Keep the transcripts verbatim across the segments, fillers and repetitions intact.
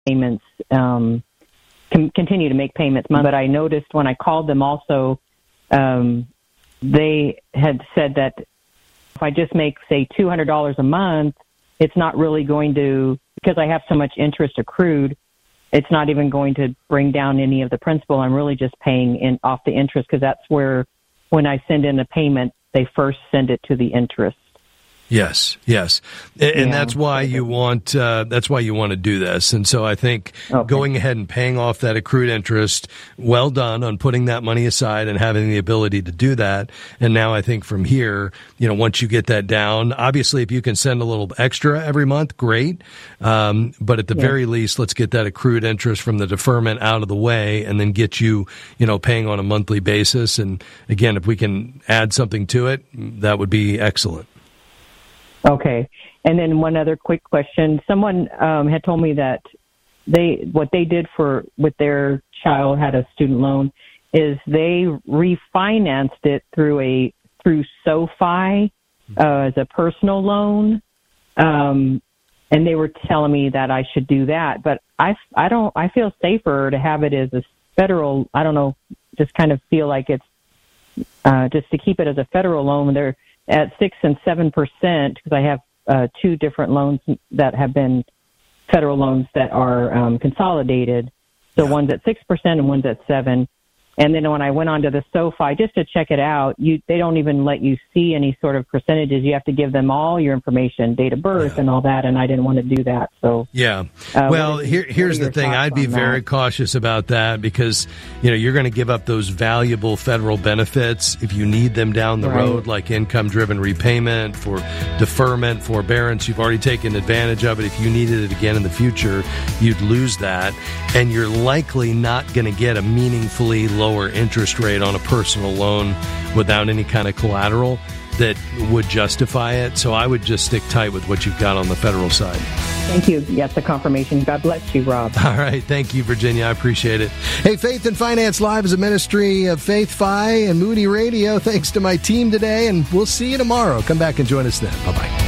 payments, um, can continue to make payments. But I noticed when I called them also, um, they had said that if I just make, say, two hundred dollars a month, it's not really going to, because I have so much interest accrued, it's not even going to bring down any of the principal. I'm really just paying in off the interest, because that's where, when I send in a payment, they first send it to the interest. Yes, yes, and, and yeah. that's why you want uh, that's why you want to do this. And so I think okay. going ahead and paying off that accrued interest, well done on putting that money aside and having the ability to do that. And now I think from here, you know, once you get that down, obviously if you can send a little extra every month, great. Um, but at the yeah. very least, let's get that accrued interest from the deferment out of the way, and then get you, you know, paying on a monthly basis. And again, if we can add something to it, that would be excellent. Okay. And then one other quick question. Someone um, had told me that they what they did for with their child had a student loan is they refinanced it through a through SoFi uh, as a personal loan. Um, and they were telling me that I should do that, but I, I don't I feel safer to have it as a federal. I don't know, just kind of feel like it's uh, just to keep it as a federal loan. They're at six and seven percent, because I have uh, two different loans that have been federal loans that are um, consolidated. So yeah. one's at six percent and one's at seven. And then when I went onto the SoFi just to check it out, you they don't even let you see any sort of percentages. You have to give them all your information, date of birth, yeah. and all that. And I didn't want to do that. So yeah. Uh, well, is, here here's the thing. I'd be very that? cautious about that, because you know you're going to give up those valuable federal benefits if you need them down the right. road, like income-driven repayment, for deferment, forbearance. You've already taken advantage of it. If you needed it again in the future, you'd lose that, and you're likely not going to get a meaningfully lower interest rate on a personal loan without any kind of collateral that would justify it. So I would just stick tight with what you've got on the federal side. Thank you. Yes, the confirmation. God bless you, Rob. All right. Thank you, Virginia. I appreciate it. Hey, Faith and Finance Live is a ministry of Faith Fi and Moody Radio. Thanks to my team today, and we'll see you tomorrow. Come back and join us then. Bye-bye.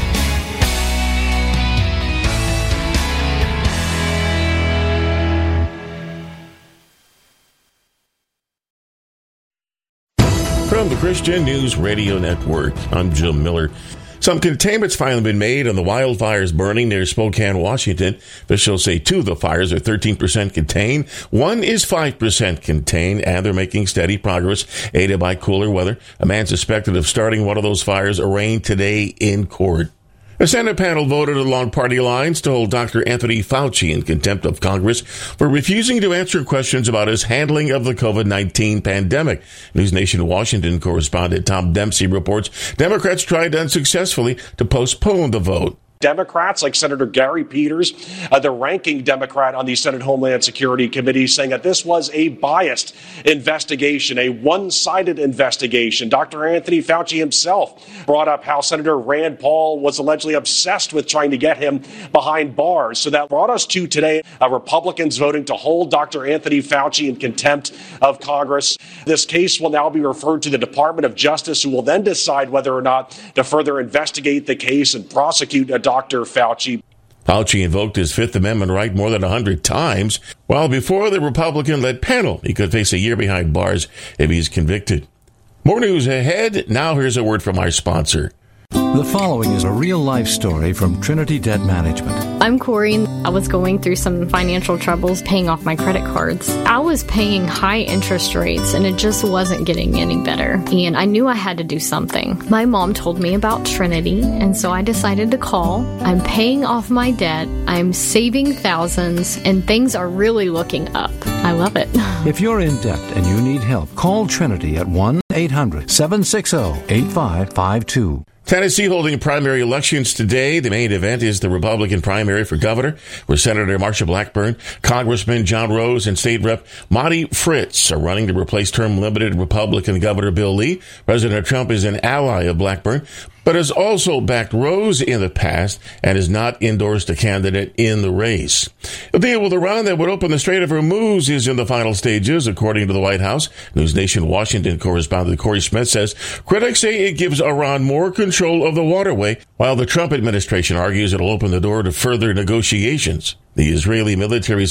From the Christian News Radio Network, I'm Jim Miller. Some containment's finally been made on the wildfires burning near Spokane, Washington. Officials say two of the fires are thirteen percent contained. One is five percent contained, and they're making steady progress, aided by cooler weather. A man suspected of starting one of those fires arraigned today in court. A Senate panel voted along party lines to hold Doctor Anthony Fauci in contempt of Congress for refusing to answer questions about his handling of the covid nineteen pandemic. News Nation Washington correspondent Tom Dempsey reports Democrats tried unsuccessfully to postpone the vote. Democrats like Senator Gary Peters, uh, the ranking Democrat on the Senate Homeland Security Committee, saying that this was a biased investigation, a one-sided investigation. Doctor Anthony Fauci himself brought up how Senator Rand Paul was allegedly obsessed with trying to get him behind bars. So that brought us to today, uh, Republicans voting to hold Doctor Anthony Fauci in contempt of Congress. This case will now be referred to the Department of Justice, who will then decide whether or not to further investigate the case and prosecute a Doctor Fauci. Fauci invoked his Fifth Amendment right more than a hundred times, while before the Republican-led panel, he could face a year behind bars if he's convicted. More news ahead. Now here's a word from our sponsor. The following is a real-life story from Trinity Debt Management. I'm Corey. I was going through some financial troubles paying off my credit cards. I was paying high interest rates, and it just wasn't getting any better. And I knew I had to do something. My mom told me about Trinity, and so I decided to call. I'm paying off my debt. I'm saving thousands, and things are really looking up. I love it. If you're in debt and you need help, call Trinity at one eight hundred seven six zero eight five five two. Tennessee holding primary elections today. The main event is the Republican primary for governor, where Senator Marsha Blackburn, Congressman John Rose, and State Rep Monty Fritz are running to replace term-limited Republican Governor Bill Lee. President Trump is an ally of Blackburn. but has also backed Rose in the past and has not endorsed a candidate in the race. A deal with Iran that would open the Strait of Hormuz is in the final stages, according to the White House. News Nation Washington correspondent Corey Smith says critics say it gives Iran more control of the waterway, while the Trump administration argues it'll open the door to further negotiations. The Israeli military says